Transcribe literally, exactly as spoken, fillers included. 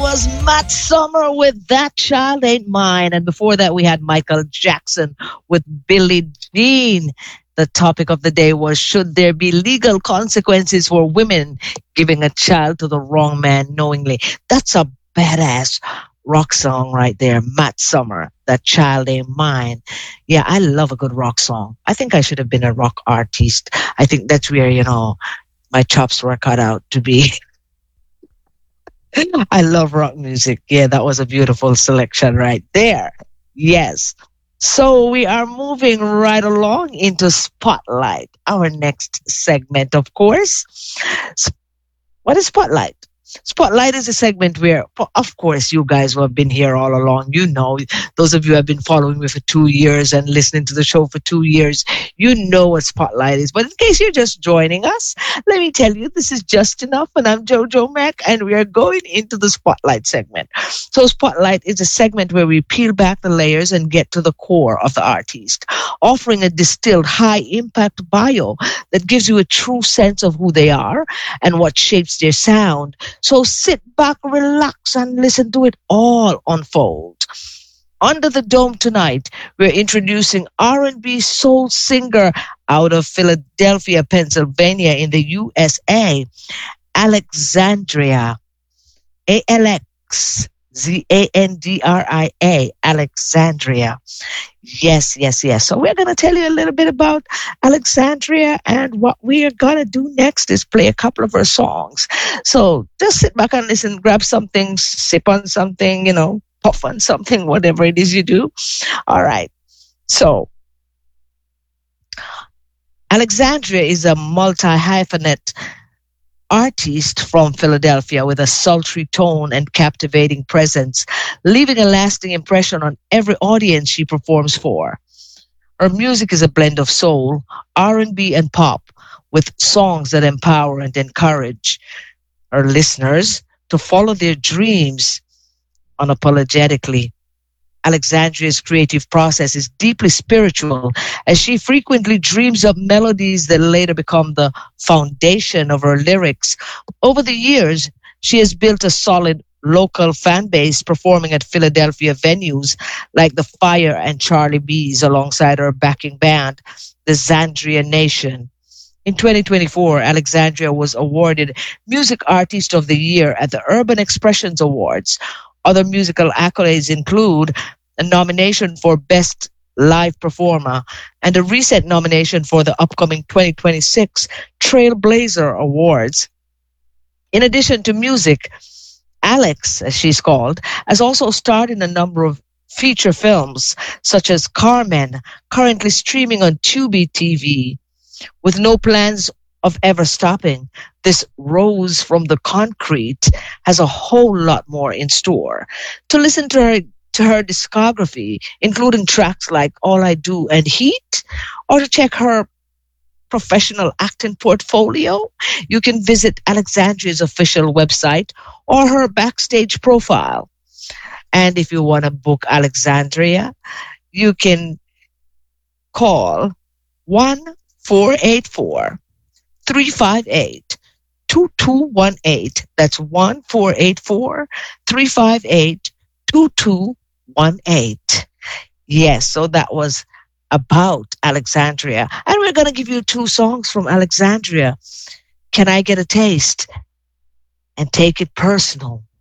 was Matt Summer with That Child Ain't Mine. And before that, we had Michael Jackson with Billie Jean. The topic of the day was, should there be legal consequences for women giving a child to the wrong man knowingly? That's a badass rock song right there. Matt Summer, That Child Ain't Mine. Yeah, I love a good rock song. I think I should have been a rock artist. I think that's where, you know, my chops were cut out to be. I love rock music. Yeah, that was a beautiful selection right there. Yes. So we are moving right along into Spotlight, our next segment, of course. What is Spotlight? Spotlight is a segment where, of course, you guys who have been here all along, you know, those of you who have been following me for two years and listening to the show for two years, you know what Spotlight is. But in case you're just joining us, let me tell you, this is Just Enough, and I'm Jojo Mack, and we are going into the Spotlight segment. So Spotlight is a segment where we peel back the layers and get to the core of the artist, offering a distilled, high-impact bio that gives you a true sense of who they are and what shapes their sound. So sit back, relax, and listen to it all unfold. Under the dome tonight, we're introducing R and B soul singer out of Philadelphia, Pennsylvania in the U S A, Alexandria. A L X Z A N D R I A, Alexandria. Yes, yes, yes. So we're going to tell you a little bit about Alexandria, and what we are going to do next is play a couple of her songs. So just sit back and listen, grab something, sip on something, you know, puff on something, whatever it is you do. All right. So Alexandria is a multi-hyphenate artist from Philadelphia with a sultry tone and captivating presence, leaving a lasting impression on every audience she performs for. Her music is a blend of soul, R and B, and pop, with songs that empower and encourage her listeners to follow their dreams unapologetically. Alexandria's creative process is deeply spiritual, as she frequently dreams up melodies that later become the foundation of her lyrics. Over the years, she has built a solid local fan base, performing at Philadelphia venues like the Fire and Charlie B's alongside her backing band, the Xandria Nation. In twenty twenty-four, Alexandria was awarded Music Artist of the Year at the Urban Expressions Awards. Other musical accolades include a nomination for Best Live Performer and a recent nomination for the upcoming twenty twenty-six Trailblazer Awards. In addition to music, Alex, as she's called, has also starred in a number of feature films, such as Carmen, currently streaming on Tubi T V. With no plans of ever stopping, this Rose from the Concrete has a whole lot more in store. To listen to her to her discography, including tracks like All I Do and Heat, or to check her professional acting portfolio, you can visit Alexandria's official website or her backstage profile. And if you want to book Alexandria, you can call one four eight four three five eight two two one eight. That's one four eight four three five eight two two one eight. Yes, so that was about Alexandria. And we're going to give you two songs from Alexandria. Can I Get a Taste? And Take It Personal.